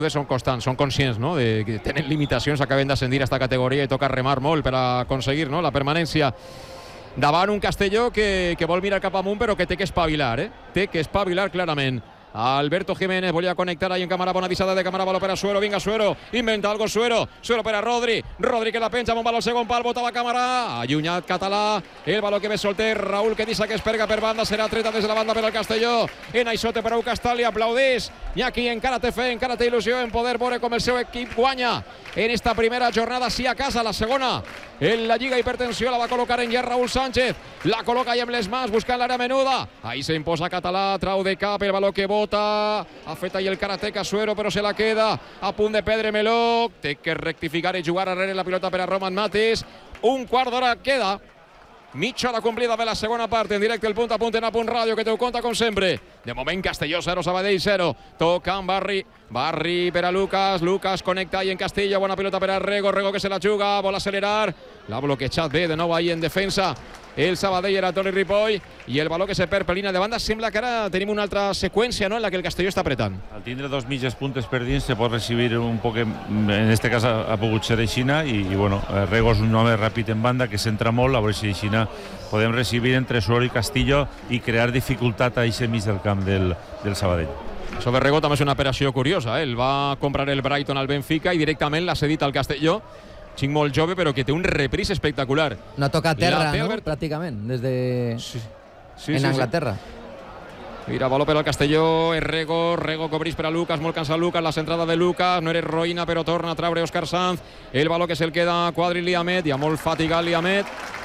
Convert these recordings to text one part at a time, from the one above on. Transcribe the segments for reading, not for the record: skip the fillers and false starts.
són constants, són conscients, no? De que tenen limitacions, acaben d'ascendir a esta categoria i toca remar molt per a aconseguir, no? La permanència. Davant un Castelló que vol mirar cap amunt però que té que espavilar, té que espavilar clarament. Alberto Jiménez volia connectar ahí en cámara, bona visada de cámara, baló per a Suero, vinga Suero, inventa algo Suero per a Rodri que la penja, bon baló al segon pal, bota la càmera, allunyat Català, el baló que ve solter, Raúl que deixa que es perga per banda, serà treta des de la banda per al Castelló, en això té per a Castal, li aplaudís, i aquí encara té fe, encara té il·lusió en poder veure com el seu equip guanya en esta primera jornada, sí a casa, la segona en la Lliga Hipertensió, la va col·locar en ja Raúl Sánchez, la col·loca ahí amb les mans, buscant l'àrea menuda, ahí se imposa Català, trau de cap, el baló que bota, ha fet ahí el karateca Suero, però se la queda a punt de perdre Meló, té que rectificar i jugar arrere la pilota per a Roman Matis, un quart d'hora queda, mitja hora complida de la segona part, en directe el punt a punt en A Punt Ràdio, que te ho conta com sempre. De moment Castelló 0, Sabadell 0, toca en Barri per a Lucas connecta ahí en Castillo, bona pilota per a Rego que se la juga, vol accelerar, l'ha bloquejat bé de nou ahí en defensa el Sabadell, era Toni Ripoll, i el baló que se perd per línia de banda. Sembla que ara tenim una altra seqüència, no?, en la que el Castelló està apretant. Al tindre dos mitges puntes per dins se pot recibir un poc, en este cas ha pogut ser Aixina, i bueno, Rego és un home ràpid en banda que centra molt, a veure si Aixina podem recibir entre Suero i Castillo i crear dificultat a aquest mig del camp del Sabadell. Això de Rego també és una operació curiosa, ell va comprar el Brighton al Benfica i directament l'ha cedit al Castelló, xic molt jove però que té un repris espectacular. No toca terra, no? Pràcticament, des de... en Anglaterra. Mira, baló per al Castelló, és Rego cobrís per a Lucas, molt cansat Lucas, la centrada de Lucas, no era Roïna però torna a traure Òscar Sanz, el baló que se'l queda a Quadri Liamet, ja molt fatigat Liamet,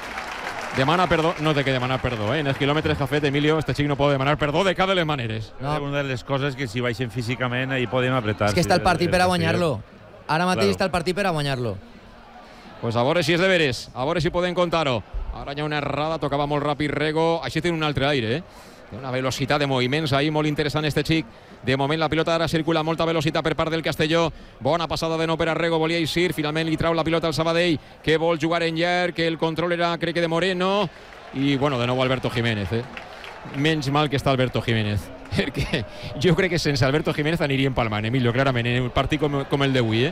demana perdó, no té que demanar perdó, en els quilòmetres que ha fet Emilio, este xic no pot demanar perdó de cap de les maneres. No. Una de les coses que si baixen físicament ahí podem apretar. És que està el partit per a guanyar-lo, ara mateix està el partit per a guanyar-lo. Pues a veure si és de veres, a veure si podem contar-ho. Ara hi ha una errada, tocava molt ràpid Rego, així té un altre aire, Té una velocitat de moviments ahí molt interessant este xic. De moment la pilota ara circula molta velocitat per part del Castelló. Bona passada de nou per a Rego, volia eixir, finalment li trau la pilota al Sabadell, que vol jugar en llarg, que el control era crec que de Moreno, i bueno, de nou Alberto Jiménez, Menys mal que està Alberto Jiménez, perquè jo crec que sense Alberto Jiménez anirien palmant, Emilio, clarament, en un partit com el d'avui,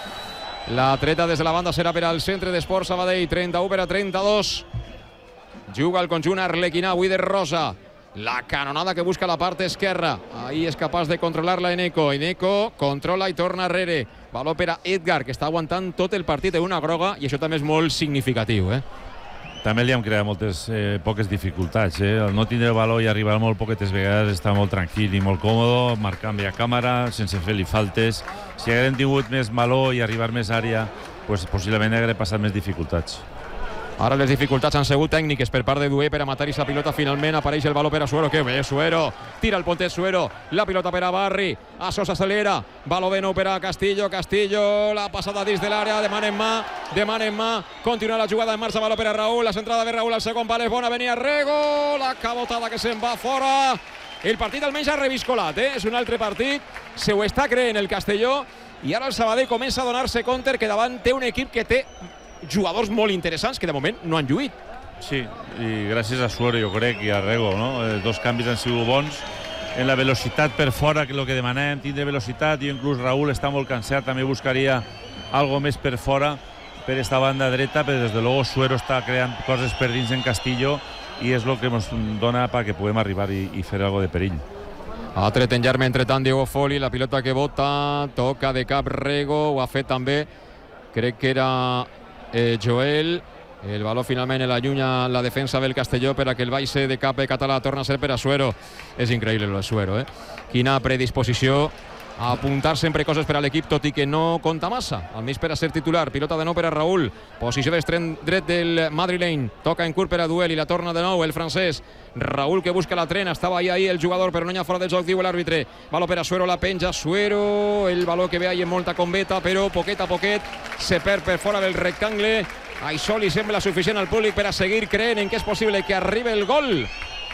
La treta des de la banda serà per al centre d'Esport Sabadell, 31 per a 32. Juga el conjunt arlequinà avui de Rosa. La canonada que busca la part esquerra. Ahí és capaç de controlar-la Eneco. Eneco controla i torna arrere. Baló per a Edgar, que està aguantant tot el partit en una groga, i això també és molt significatiu, També li hem creat poques dificultats, El no tindre el valor i arribar molt poquetes vegades està molt tranquil i molt còmode, marcant bé a càmera, sense fer-li faltes. Si haguem tingut més valor i arribar més àrea, pues, possiblement haguem passat més dificultats. Ara les dificultats han sigut tècniques per part de Dué per a matar la pilota. Finalment apareix el baló per a Suero. Que bé, Suero. Tira el pontet Suero. La pilota per a Barri. Això s'acelera. Baló de nou per a Castillo. Castillo. La passada dins de l'àrea. Demana en mà. Continua la jugada en marxa. Baló per a Raúl. La centrada de Raúl al segon pal. És bona. Venia Rego. La cabotada que se'n va fora. El partit almenys ha reviscolat, És un altre partit. Se ho està creent el Castelló. I ara el Sabadell comença a donar-se compte que davant té un equip que té jugadors molt interessants que de moment no han lluït. Sí, i gràcies a Suero, jo crec, i a Rego, no? Els dos canvis han sigut bons. En la velocitat per fora, que és el que demanem, tindre velocitat, i inclús Raúl està molt cansat, també buscaria algo més per fora, per esta banda dreta, però des de luego Suero està creant coses per dins en Castillo, i és el que ens dona perquè puguem arribar i fer algo de perill. Ha tret en llarg entretant Diego Foli, la pilota que bota, toca de cap Rego, ho ha fet també, crec que era Joel. El baló finalment l'allunya la defensa del Castelló per a que el baixe de cap català torna a ser per a Suero. És increïble el Suero, Quina predisposició a apuntar sempre coses per a l'equip, tot i que no compta massa. Al mig per a ser titular, pilota de nou per a Raúl, posició d'extrem dret del madrileny, toca en curt per a Duel i la torna de nou el francès. Raúl que busca la trena, estava ahí el jugador, però no hi ha fora de joc, diu l'àrbitre. Baló per a Suero, la penja Suero, el baló que ve ahí en molta combeta, però poquet a poquet se perd per fora del rectangle. Això li sembla suficient al públic per a seguir creent en que és possible que arribi el gol.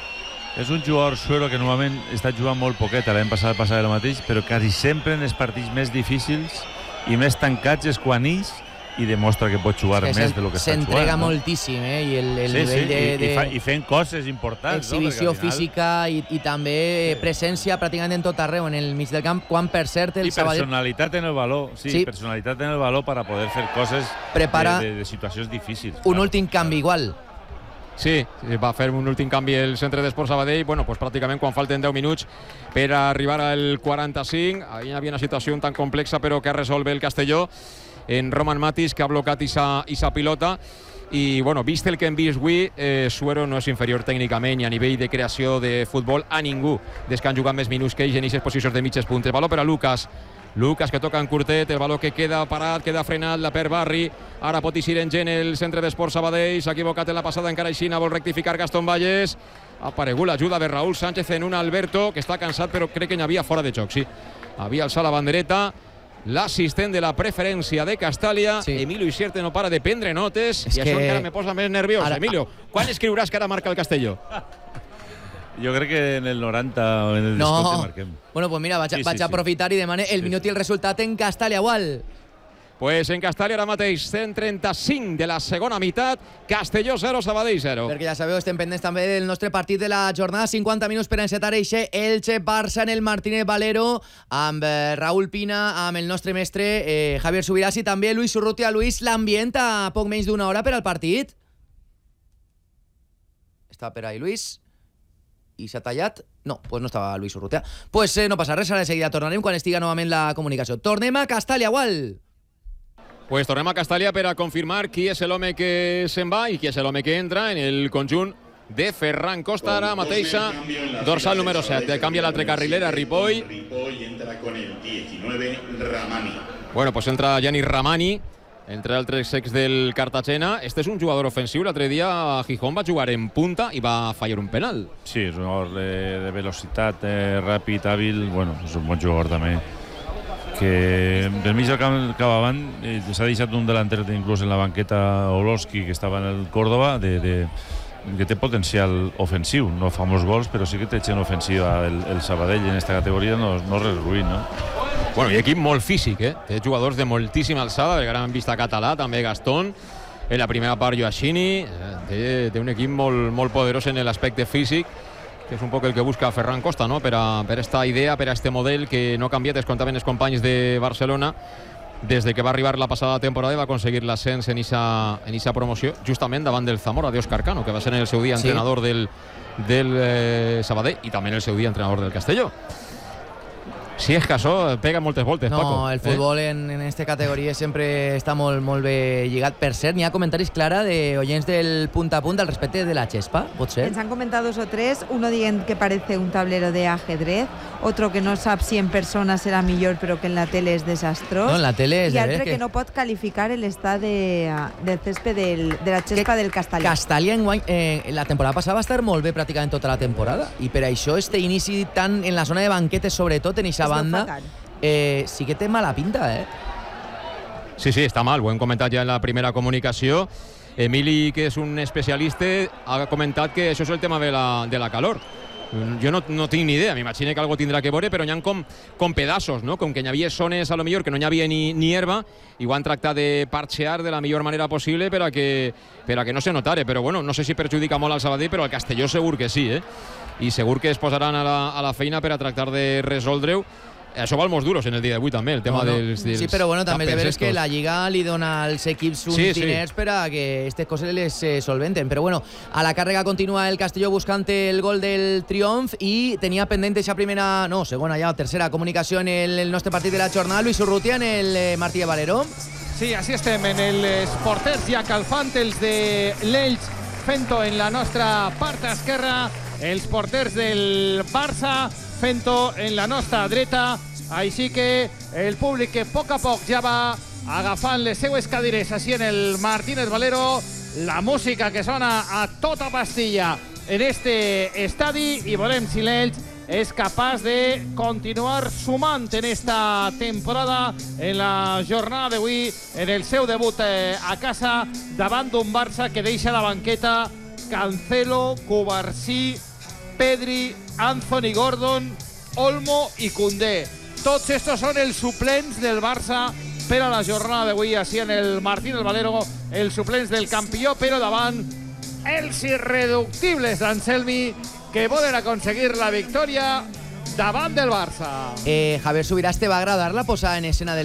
És un jugador, Suero, que normalment està jugant molt poquet, l'any passat el mateix, però quasi sempre en els partits més difícils i més tancats és quan ells i demostra que pot jugar més de lo que està jugant. S'entrega moltíssim, i el nivell i fent coses importants. Exhibició física i també presència pràcticament en tot arreu, en el mig del camp, quan per cert el Sabadell... I personalitat en el valor, personalitat en el valor per a poder fer coses de situacions difícils. Un últim canvi igual. Sí, va fer un últim canvi el centre d'Esports Sabadell, pues pràcticament quan falten 10 minuts per arribar al 45. Ahí hi havia una situació tan complexa però que resolve el Castelló en Roman Matis, que ha blocat esa pilota. I, vist el que hem vist avui, Suero no és inferior tècnicament i a nivell de creació de futbol a ningú des que han jugat més minuts que ells en aquestes posicions de mitges puntes. Valor per a Lucas, que toca en curtet, el valor que queda parat, queda frenat, la per Barri, ara pot eixir en gent el centre d'Esports Sabadell, s'ha equivocat en la passada encara aixina, vol rectificar Gastón Valles, ha aparegut l'ajuda de Raúl Sánchez en un Alberto, que està cansat però crec que n'hi havia fora de joc, sí, havia alçat la bandereta, l'assistent de la preferència de Castàlia, Emilio Isierte no para de prendre notes, i això encara me posa més nerviós. Emilio, quan escriuràs que ara marca el Castelló? Jo crec que en el 90 o en el descompte marquem. Bueno, pues mira, vaig a aprofitar i demanar el minut i el resultat en Castàlia, igual. Pues en Castàlia ara mateix 135 de la segona meitat, Castelló 0, Sabadell 0. Perquè ja sabeu, estem pendents també del nostre partit de la jornada, 50 minuts per encetar eixe Elche-Barça en el Martínez Valero, amb Raúl Pina, amb el nostre mestre Javier Subirats i també Luis Urrutia. Luis, l'ambient a poc menys d'una hora per al partit? Està per ahí Luis? I s'ha tallat? No, pues no estava Luis Urrutia. Pues no passa res, ara de seguida tornarem quan estiga novament la comunicació. Tornem a Castàlia, igual. Pues tornem a Castàlia per a confirmar qui és l'home que se'n va i qui és l'home que entra en el conjunt de Ferran Costa. Ara mateixa, dorsal número 7. Canvia l'altre carriler a Ripoll. Ripoll entra con el 19, Ramani. Bueno, pues entra Yanis Ramani, entre altres ex del Cartagena. Este és un jugador ofensiu. L'altre dia a Gijón va jugar en punta i va fallar un penal. Sí, és un jugador de velocitat, ràpid, hàbil. Bueno, és un bon jugador també. Que del mig del camp cap avant s'ha deixat un delanter inclús en la banqueta, Oloski, que estava en el Córdoba, que té potencial ofensiu. No fa molts gols, però sí que té gent ofensiva. El Sabadell en aquesta categoria no res ruïn, no? Bueno, i equip molt físic, Té jugadors de moltíssima alçada, del gran vista català, també Gastón. En la primera part, Joachini. Té un equip molt poderós en l'aspecte físic, que és un poc el que busca Ferran Costa, no? Per esta idea, per a este model que no ha canviat, es contaven els companys de Barcelona des de que va arribar la passada temporada i va aconseguir l'ascens en esa promoció, justament davant del Zamora d'Òscar Cano, que va ser en el seu dia entrenador del Sabadell i també en el seu dia entrenador del Castelló. Si és que això pega moltes voltes, Paco. No, el futbol en esta categoria sempre està molt bé lligat. Per cert, n'hi ha comentaris, Clara, de oyents del punta a punta al respecte de la Chespa, pot ser? Ens han comentado 2 o 3, uno dient que parece un tablero de ajedrez, otro que no sap si en persona serà millor però que en la tele és desastrós, no, en la tele és i altre que no pot qualificar l'estat del césped de la Chespa del Castàlia. Castàlia la temporada passada va estar molt bé pràcticament tota la temporada i per això este inici tant en la zona de banquetes, sobretot en aquesta banda, sí que té mala pinta, Sí, està mal, ho hem comentat ja en la primera comunicació. Emili, que és un especialista, ha comentat que això és el tema de la calor. Jo no tinc ni idea, m'imagino que algo tindrà que veure, però n'hi ha com pedaços, no? Com que n'hi havia zones, a lo millor, que no n'hi havia ni herba, i ho han tractat de parchear de la millor manera possible per a que no se notare. Però bueno, no sé si perjudica molt al Sabadell, però al Castelló segur que sí, i segur que es posaran a la feina per a tractar de resoldre-ho. Això val molts duros en el dia d'avui també, el tema dels sí, però bueno, també és de veres que la Lliga li dona als equips uns diners per a que aquestes coses les solventen. Però bueno, a la càrrega continua el Castelló buscant el gol del triomf i tenia pendent aquesta segona ja, tercera comunicació en el nostre partit de la jornada. Luis Urrutia en el Martínez Valero. Sí, així estem, en els porters ja calfant, els de l'Elx fent-ho en la nostra part esquerra, els porters del Barça fent-ho en la nostra dreta, així que el públic que a poc ja va agafant les seues cadires així en el Martínez Valero, la música que sona a tota pastilla en este estadi i veurem si l'Elx és capaç de continuar sumant en esta temporada, en la jornada d'avui, en el seu debut a casa davant d'un Barça que deixa la banqueta Cancelo, Cubarsí, Pedri, Anthony Gordon, Olmo i Koundé. Tots estos són els suplents del Barça per a la jornada d'avui així en el Martín del Valero, els suplents del campió, però davant els irreductibles d'Anselmi, que volen aconseguir la victòria davant del Barça. Javier Subirás, ¿te va a agradar la posada en escena del